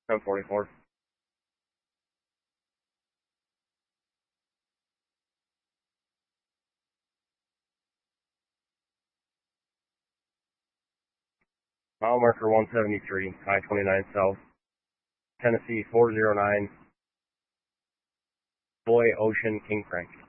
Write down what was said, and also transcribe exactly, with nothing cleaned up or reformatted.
ten forty-four. Mile marker one seventy-three, I twenty-nine South, Tennessee four zero nine, Boy Ocean King Frank.